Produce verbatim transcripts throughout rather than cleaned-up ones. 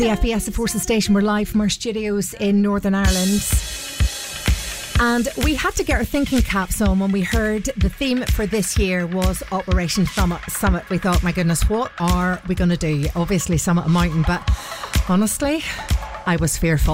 The F B S of Forces Station. We're live from our studios in Northern Ireland. And we had to get our thinking caps on when we heard the theme for this year was Operation Summit. Summit. We thought, my goodness, what are we going to do? Obviously, summit a mountain, but honestly, I was fearful.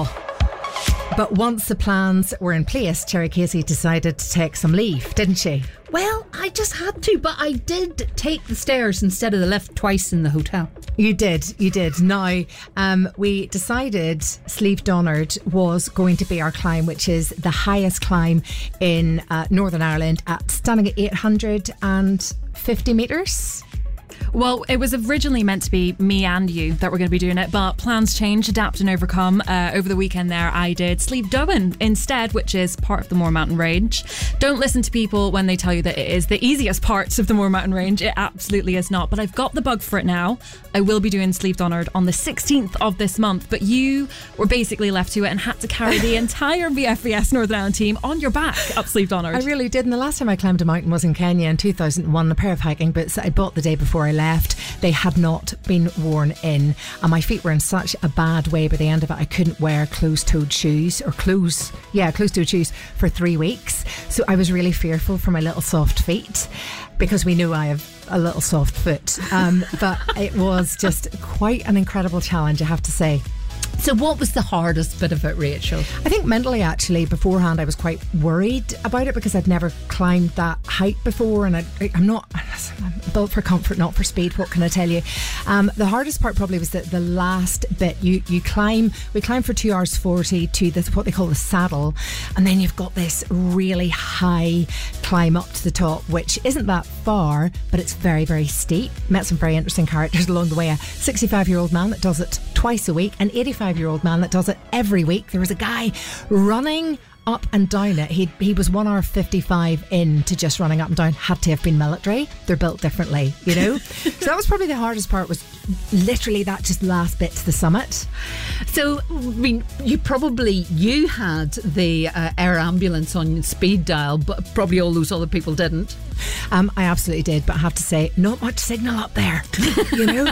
But once the plans were in place, Cherry Casey decided to take some leave, didn't she? Well, I just had to, but I did take the stairs instead of the lift twice in the hotel. You did, you did. Now, um, we decided Slieve Donard was going to be our climb, which is the highest climb in uh, Northern Ireland, at standing at eight hundred fifty metres. Well, it was originally meant to be me and you that were going to be doing it, but plans change, adapt and overcome. Uh, over the weekend there, I did Slieve Dowen instead, which is part of the Moore Mountain Range. Don't listen to people when they tell you that it is the easiest parts of the Moore Mountain Range. It absolutely is not, but I've got the bug for it now. I will be doing Slieve Donard on the sixteenth of this month, but you were basically left to it and had to carry the entire V F B S Northern Ireland team on your back up Slieve Donard. I really did, and the last time I climbed a mountain was in Kenya in two thousand one. A pair of hiking boots that I bought the day before I left, they had not been worn in, and my feet were in such a bad way by the end of it. I couldn't wear closed-toed shoes or close yeah closed-toed shoes for three weeks, so I was really fearful for my little soft feet, because we know I have a little soft foot, um, but it was just quite an incredible challenge, I have to say. So what was the hardest bit of it, Rachel? I think mentally, actually, beforehand I was quite worried about it because I'd never climbed that height before, and I, I'm not I'm built for comfort, not for speed. What can I tell you? Um, the hardest part probably was that the last bit. You you climb, we climb for two hours forty to this, what they call the saddle, and then you've got this really high climb up to the top, which isn't that far, but it's very, very steep. Met some very interesting characters along the way. A sixty-five year old man that does it twice a week, an eighty-five year old man that does it every week. There was a guy running up and down it. He he was one hour fifty-five in to just running up and down. Had to have been military. They're built differently, you know. So that was probably the hardest part, was literally that just last bit to the summit. So, I mean, you probably you had the uh, air ambulance on speed dial, but probably all those other people didn't. Um, I absolutely did, but I have to say, not much signal up there, you know.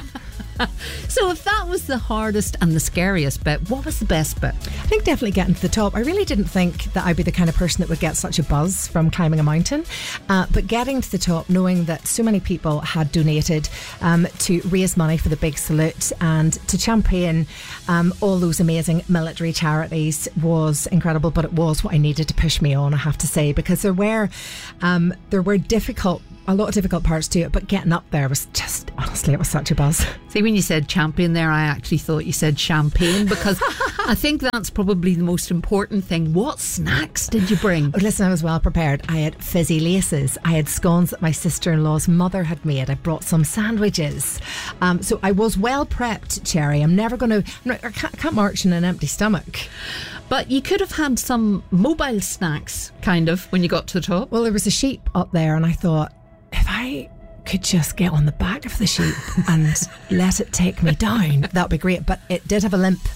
So if that was the hardest and the scariest bit, what was the best bit? I think definitely getting to the top. I really didn't think that I'd be the kind of person that would get such a buzz from climbing a mountain, uh, but getting to the top, knowing that so many people had donated um, to raise money for the Big Salute and to champion um, all those amazing military charities was incredible. But it was what I needed to push me on, I have to say, because there were um, there were difficult a lot of difficult parts to it, but getting up there was just, honestly, it was such a buzz. See, when you said champion there, I actually thought you said champagne, because I think that's probably the most important thing. What snacks did you bring? Oh, listen, I was well prepared. I had fizzy laces. I had scones that my sister-in-law's mother had made. I brought some sandwiches. Um, so I was well prepped, Cherry. I'm never going to, I can't, I can't march in an empty stomach. But you could have had some mobile snacks, kind of, when you got to the top. Well, there was a sheep up there, and I thought, if I could just get on the back of the sheep and let it take me down, that would be great. But it did have a limp.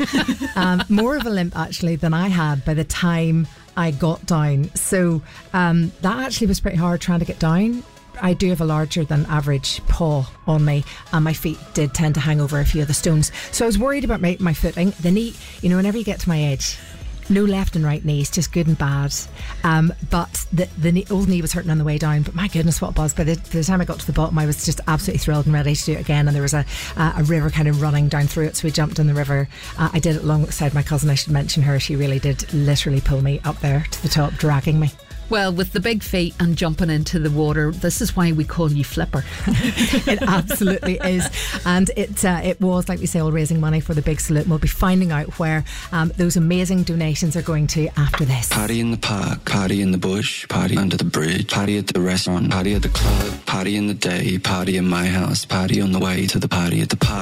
um, more of a limp, actually, than I had by the time I got down. So um, that actually was pretty hard trying to get down. I do have a larger than average paw on me, and my feet did tend to hang over a few of the stones. So I was worried about my, my footing. The knee, you know, whenever you get to my edge, no left and right knees, just good and bad. Um, but the, the knee, old knee was hurting on the way down. But my goodness, what a buzz. By the, by the time I got to the bottom, I was just absolutely thrilled and ready to do it again. And there was a, uh, a river kind of running down through it. So we jumped in the river. Uh, I did it alongside my cousin. I should mention her. She really did literally pull me up there to the top, dragging me. Well, with the big feet and jumping into the water, this is why we call you Flipper. It absolutely is. And it uh, it was, like we say, all raising money for the Big Salute. And we'll be finding out where um, those amazing donations are going to after this. Party in the park, party in the bush, party under the bridge, party at the restaurant, party at the club, party in the day, party in my house, party on the way to the party at the park.